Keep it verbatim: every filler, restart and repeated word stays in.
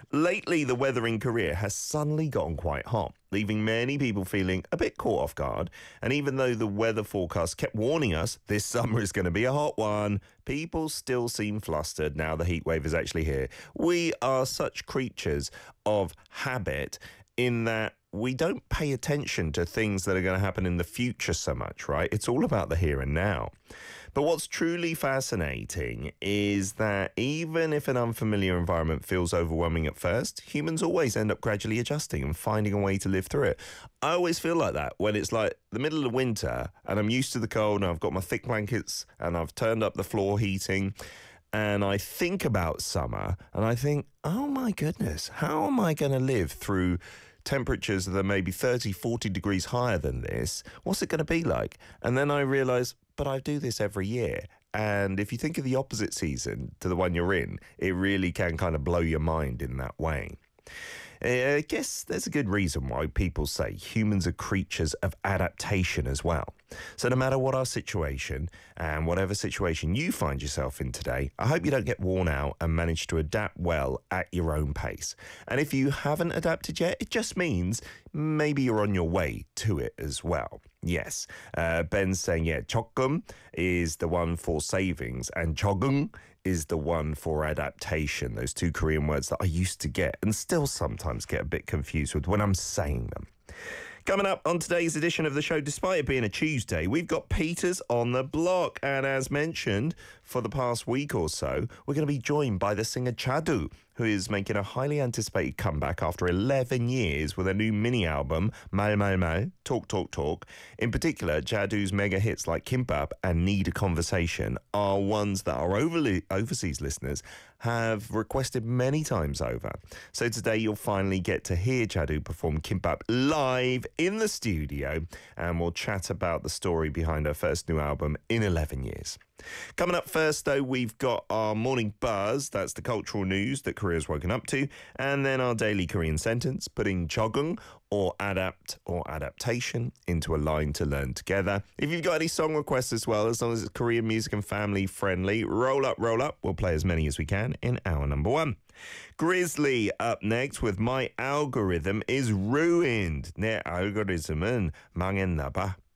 Lately, the weather in Korea has suddenly gotten quite hot, leaving many people feeling a bit caught off guard. And even though the weather forecast kept warning us this summer is going to be a hot one, people still seem flustered now the heat wave is actually here. We are such creatures of habit in that we don't pay attention to things that are going to happen in the future so much, right? It's all about the here and now. But what's truly fascinating is that even if an unfamiliar environment feels overwhelming at first, humans always end up gradually adjusting and finding a way to live through it. I always feel like that when it's like the middle of winter and I'm used to the cold and I've got my thick blankets and I've turned up the floor heating. And I think about summer and I think, oh my goodness, how am I going to live through temperatures that are maybe thirty, forty degrees higher than this? What's it going to be like? And then I realise, but I do this every year. And if you think of the opposite season to the one you're in, it really can kind of blow your mind in that way. I guess there's a good reason why people say humans are creatures of adaptation as well. So no matter what our situation and whatever situation you find yourself in today, I hope you don't get worn out and manage to adapt well at your own pace. And if you haven't adapted yet, it just means maybe you're on your way to it as well. Yes, uh, Ben's saying, yeah, 조금 is the one for savings and 적응 is the one for adaptation. Those two Korean words that I used to get and still sometimes get a bit confused with when I'm saying them. Coming up on today's edition of the show, despite it being a Tuesday, we've got Peters on the block. And as mentioned, for the past week or so, we're going to be joined by the singer Chadu, who is making a highly anticipated comeback after eleven years with a new mini-album, 말 말 말, Talk Talk Talk. In particular, Chadu's mega hits like Kimbap and Need a Conversation are ones that our overly, overseas listeners have requested many times over. So today you'll finally get to hear Chadu perform Kimbap live in the studio, and we'll chat about the story behind her first new album in eleven years. Coming up first, though, we've got our morning buzz. That's the cultural news that Korea's woken up to. And then our daily Korean sentence, putting 적응 or adapt or adaptation into a line to learn together. If you've got any song requests as well, as long as it's Korean music and family friendly, roll up, roll up. We'll play as many as we can in hour number one. Grizzly up next with My Algorithm is Ruined. 내 알고리즘은 망했나 봐.